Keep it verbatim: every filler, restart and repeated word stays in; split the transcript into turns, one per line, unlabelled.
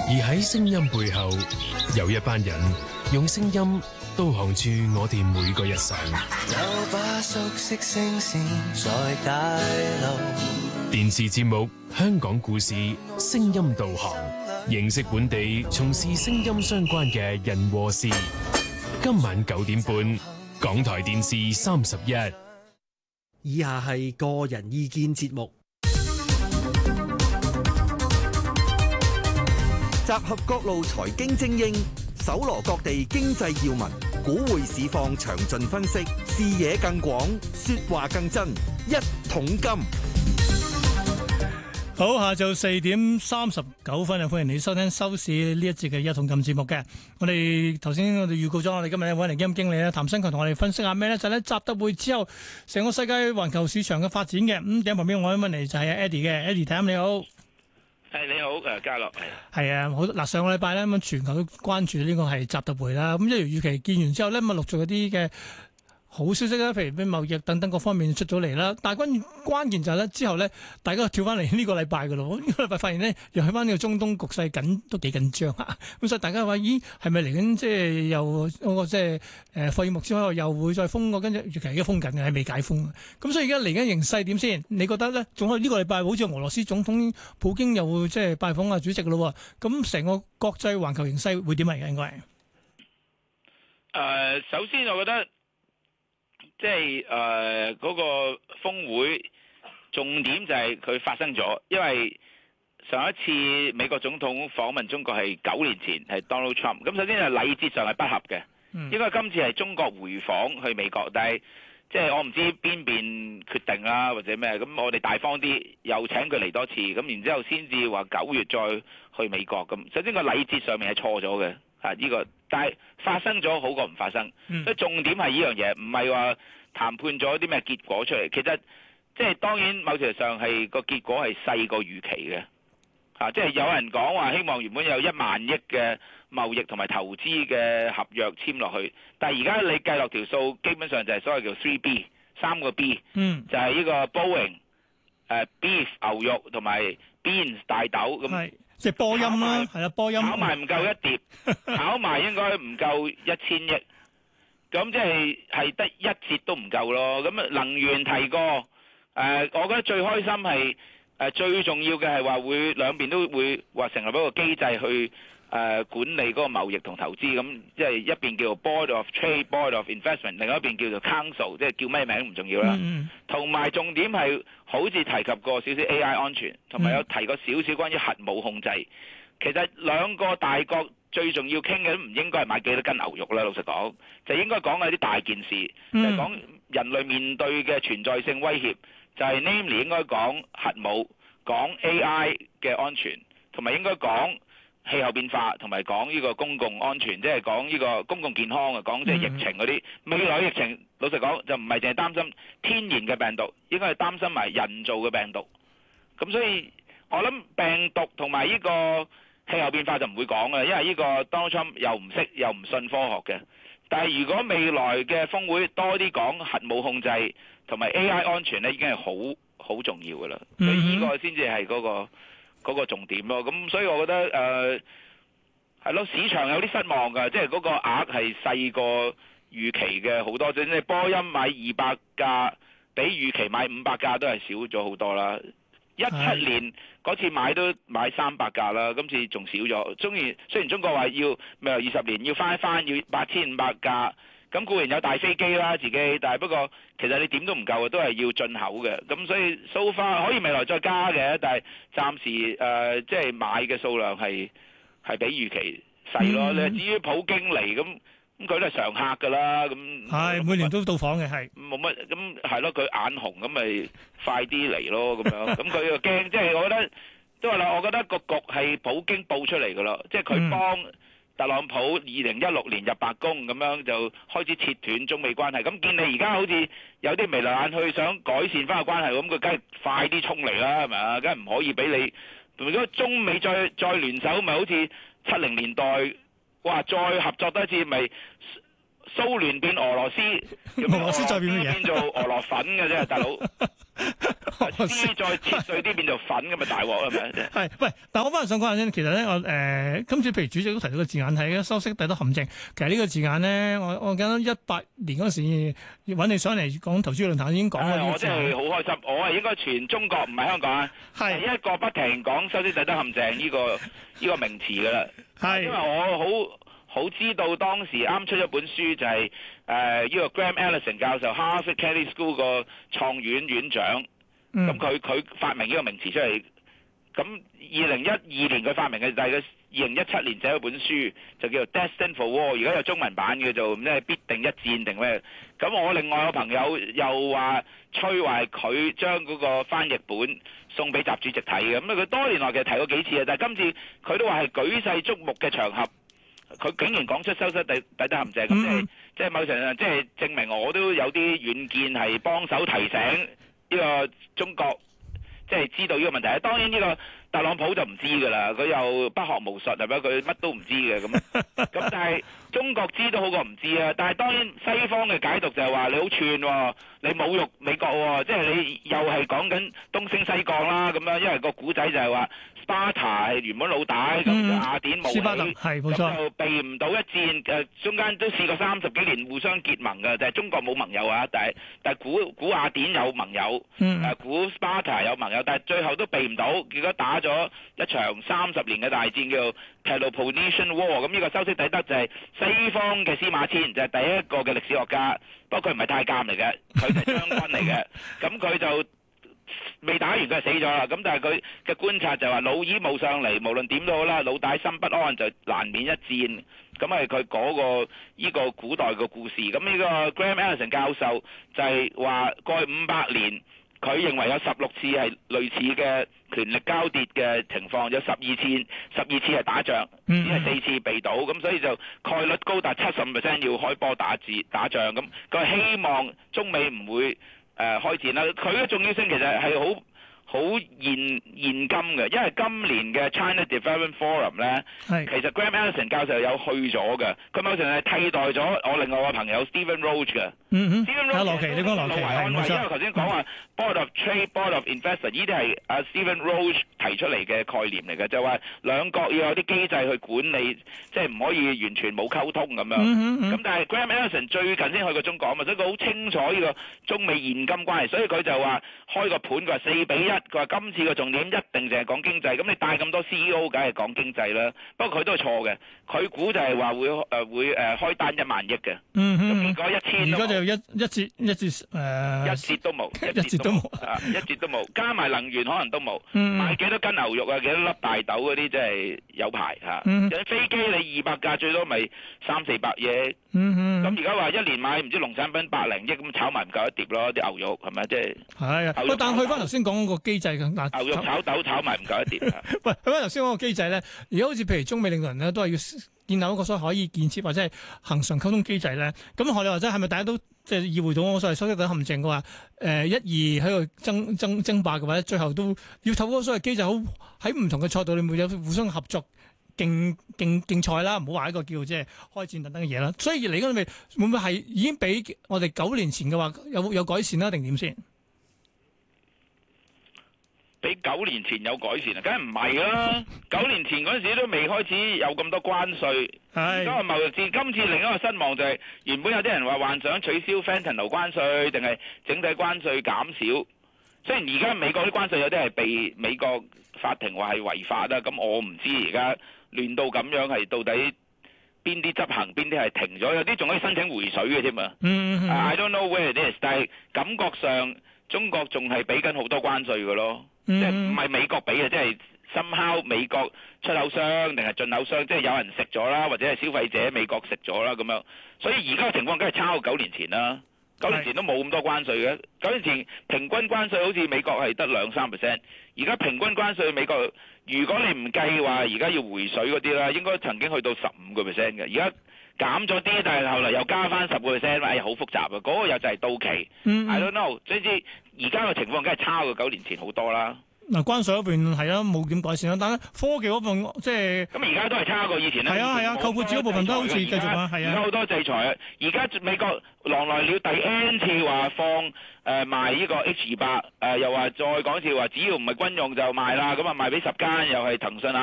而喺聲音背後，有一班人用聲音導航住我哋每個日常。
有把熟悉聲線在大路。
電視節目《香港故事》聲音導航，認識本地從事聲音相關嘅人和事。今晚九點半，港台電視三十一。
以下係個人意見節目。
集合各路財經精英，搜羅各地經濟要聞，股匯市況詳盡分析，視野更廣，說話更真。一桶金。
好，下晝四點三十九分啊！歡迎你收聽收市呢一節嘅一桶金節目嘅。我哋頭先我哋預告咗，我哋今日咧揾嚟基金經理咧譚新強同我哋分析下咩咧？就係咧習特會之後，成個世界環球市場嘅發展嘅。咁喺旁邊我揾嚟就係 Eddie 嘅 Eddie，睇下你好。
係你好，誒嘉樂係。
係啊，好嗱，上個禮拜咧咁全球都關注呢個係習特會啦。咁一如預期見完之後咧，咁啊陸續有啲嘅好消息啦，譬如咩貿易等等各方面出咗嚟啦。但係關關鍵就係咧之後咧，大家跳翻嚟呢個禮拜噶咯。呢個禮拜發現咧，又去翻呢個中東局勢緊都幾緊張啊。咁所以大家話咦，係咪嚟緊即係又嗰個即係誒霍爾木茲之後又會再封個？跟住預期而家封緊嘅，係未解封。咁所以而家嚟緊形勢點先？你覺得咧？仲可以呢個禮拜好似俄羅斯總統普京又會即係拜訪啊主席咯。咁成個國際環球形勢會點啊？應該係
誒，首先我覺得。即係誒嗰個峰會重點就係佢發生咗，因為上一次美國總統訪問中國係九年前係 Donald Trump，咁首先係禮節上係不合嘅，嗯、應該今次係中國回訪去美國，但係即係我唔知邊邊決定啦或者咩，咁我哋大方啲又請佢嚟多次，咁然之後先至話九月再去美國咁。首先個禮節上面係錯咗嘅。啊！呢、這個，但係發生咗好過唔發生，嗯、所以重點係呢樣嘢，唔係話談判咗啲咩結果出嚟。其實即係當然某程度上係個結果係細過預期嘅。啊！即係有人講話希望原本有一萬億嘅貿易同埋投資嘅合約簽落去，但係而家你計落條數，基本上就係所謂叫 three B 三個 B，嗯、就係呢個 Boeing、uh, beef 牛肉同埋 beans 大豆咁。
即係波音啦，係啦，波音
炒埋唔夠一碟，炒埋應該唔夠一千億，咁即係係得一節都唔夠咯。咁啊，能源提過，誒、呃，我覺得最開心係誒、呃、最重要嘅係話會兩邊都會話成立一個機制去誒、呃、管理嗰個貿易同投資，咁即係一邊叫做 Board of Trade、Board of Investment， 另外一邊叫做 Council， 即係叫咩名唔重要啦。同埋、嗯、重點係好似提及過少少 A I 安全，同埋有提過少少關於核武控制。其實兩個大國最重要傾嘅都唔應該係買幾多斤牛肉啦，老實講，就應該講係啲大件事，就係、是、講人類面對嘅存在性威脅，就係、是、namely 應該講核武、講 A I 嘅安全，同埋應該講氣候變化，同埋講呢個公共安全，即係講呢個公共健康啊，講即係疫情嗰啲。未來疫情老實講就唔係淨係擔心天然嘅病毒，應該係擔心埋人造嘅病毒。咁所以我諗病毒同埋呢個氣候變化就唔會講嘅，因為呢個 Donald Trump 又唔識又唔信科學嘅。但係如果未來嘅峰會多啲講核武控制同埋 A I 安全咧，已經係好好重要嘅啦。所以呢個先至係嗰個嗰個重點咯。咁所以我覺得誒係咯，市場有啲失望㗎，即係嗰個額係細過預期嘅好多。即係波音買二百架，比預期買五百架都係少咗好多啦。一七年嗰次買都買三百架啦，今次仲少咗。中意雖然中國話要未來二十年要翻一翻，要八千五百架，咁固然有大飛機啦自己，但係不過其實你點都唔夠嘅，都係要進口嘅。咁所以 so far 可以未來再加嘅，但係暫時誒即係買嘅數量係係比預期細咯。你、嗯、至於普京嚟咁。咁佢都係常客㗎啦，咁
係每年都到訪嘅，係
冇乜咁係咯。佢眼紅咁咪快啲嚟咯，咁樣咁佢又驚，即係我覺得都係啦。我覺得個局係普京報出嚟㗎咯，即係佢幫特朗普二零一六年入白宮咁樣就開始切斷中美關係。咁見你而家好似有啲眉來眼去想改善翻個關係，咁佢梗係快啲衝嚟啦，係咪啊？梗係唔可以俾你。如果中美再再聯手，咪好似七零年代。哇！再合作多一次，咪蘇聯變俄羅斯，
俄羅斯再變乜嘢？
變做俄羅粉嘅啫，大佬。絲再切碎啲變做粉咁咪大鑊係咪？
係，喂！但係我翻嚟想講下先，其實咧，我誒、呃、今次譬如主席都提到個字眼係修昔底德陷阱。其實呢個字眼咧，我我記得一八年嗰時揾你上嚟講投資論壇已經講過呢個字眼。
我真係好開心，我係應該全中國唔係香港啊，係一個不停講修昔底德陷阱呢、呢個呢、呢個名詞㗎啦。係，因為我好好知道當時啱出咗本書就係誒呢個 Graham Allison 教授 Harvard Kennedy School 個創院院長。咁佢佢發明呢個名詞出嚟，咁二零一二年佢發明嘅，大概二零一七年寫咗本書，就叫做 Destined for War，而家有中文版嘅做咩必定一戰定咩？咁我另外個朋友又話吹話佢將嗰個翻譯本送俾習主席睇嘅，咁佢多年來其實提過幾次嘅，但係今次佢都話係舉世矚目嘅場合，佢竟然講出修昔底底德陷阱，咁即係即係某程度上即係證明我都有啲遠見係幫手提醒。呢個中國即係知道呢個問題，當然呢個特朗普就唔知㗎啦，佢又不學無術係咪？佢乜都唔知嘅咁，咁但係中國知都好過唔知啊！但係當然西方嘅解讀就係話你好串喎，你侮辱美國喎，即係你又係講緊東升西降啦咁樣，因為個古仔就係話。斯巴達係原本老大，咁、嗯、雅典冇起，咁就避唔到一戰。誒，中間都試過三十幾年互相結盟嘅，就係、是、中國冇盟友啊。但係但係古古雅典有盟友，誒、嗯啊、古斯巴達有盟友，但係最後都避唔到，結果打咗一場三十年嘅大戰，叫做 Peloponnesian War。咁呢個修昔底德就係西方嘅司馬遷，就係、是、第一個嘅歷史學家。不過佢唔係太監嚟嘅，佢係將軍嚟嘅。咁佢就。未打完佢就死咗啦，咁但係佢嘅觀察就話老二冇上嚟，無論點都好啦，老大心不安就難免一戰，咁係佢嗰個呢個古代嘅故事。咁呢個 Graham Allison 教授就係話過去五百年，佢認為有十六次係類似嘅權力交疊嘅情況，有十二次十二次係打仗，只係四次被倒，咁所以就概率高達七十五 percent 要開波打戰打仗。咁佢希望中美唔會。誒、呃、開戰啦！佢嘅重要性其實係好好現現今嘅，因為今年嘅 China Development Forum 咧，其實 Graham Allison 教授有去咗嘅，佢某程度係替代咗我另外個朋友 Stephen Roach 嘅。嗯哼 Stephen Roach 羅奇，你講羅奇係冇錯。因為頭先講話 Board of Trade、Board of Investors 呢啲係阿 Stephen Roach 提出嚟嘅概念嚟嘅，就話、是、兩國要有啲機制去管理，即係唔可以完全冇溝通咁樣。咁、嗯嗯、但係 Graham Allison 最近先去過中國啊嘛，所以佢好清楚呢個中美現金關係，所以佢就話開個盤，佢話四比一。佢話今次嘅重點一定淨係講經濟，咁你帶咁多 C E O， 梗係講經濟啦。不過佢都係錯嘅，佢估就係話會誒、呃、會誒開單一萬億嘅。嗯哼，咁結果一千，而家就一一折一折誒，一折都冇，一折都冇，啊，一折都冇，加埋能源可能都冇。嗯，買幾多斤牛肉啊？幾多粒大豆嗰啲真係有排嚇。嗯，有飛機你二百架最多咪三四百億。嗯哼，咁而家話一年買唔知農產品百零億咁炒埋唔夠一碟咯，啲牛肉係咪即係？係啊，不但去翻頭先講嗰個機制嘅嗱，牛肉炒豆炒埋唔夠一碟。喂，去翻頭先講個機制咧，而家好似譬如中美領導人咧，都係要建立一個所謂可以建設或者係恆常溝通機制咧。咁學你話齋係咪大家都即係意會到我所謂修昔底德陷阱嘅話？誒、呃，一二喺度爭爭爭霸嘅話，最後都要透過所謂機制，好喺唔同嘅賽道裏面有互相合作。競競競賽啦，唔好話一個叫即係開戰等等嘅嘢啦。所以嚟緊咪會唔會係已經比我哋九年前嘅話有有改善啦，定點先？比九年前有改善啊？梗係唔係啦！九年前嗰陣時都未開始有咁多關稅。而家貿易戰，今次另一個失望就係原本有啲人話幻想取消 Fentanyl 關稅，定係整體關稅減少。雖然而家美國啲關稅有啲係被美國法庭話係違法啦，咁我唔知而家。亂到咁樣係到底邊啲執行，邊啲係停咗？有啲仲可以申請回水嘅添嘛。嗯嗯。I don't know where it is，但係感覺上中國仲係俾緊好多關稅嘅咯。嗯、即係唔係美國俾嘅，即係 somehow 美國出口商定係進口商，即係有人食咗啦，或者係消費者美國食咗啦咁樣。所以而家嘅情況梗係差過九年前啦。九年前都冇咁多關稅嘅，九年前平均關稅好似美國係得兩三 percent，而家平均關稅美國如果你唔計話而家要回水嗰啲啦，應該曾經去到十五個 percent 嘅，而家減咗啲，但係後嚟又加翻十個 percent，哎好複雜啊！嗰、那個又就係到期、嗯、，I don't know，總之而家嘅情況梗係差過九年前好多啦。
嗱，關稅嗰邊係啊，冇點改善啦，但係科技嗰部分即係
咁而家都係差過以前啦。
係啊係啊，購股指嗰部分都好似繼續啊，係啊。
而家好多制裁啊！而家美國狼來了第 N 次話放誒、呃、賣呢個 H 二百誒，又話再講次話，只要唔係軍用就賣啦，咁啊賣俾十間，又係騰訊啊。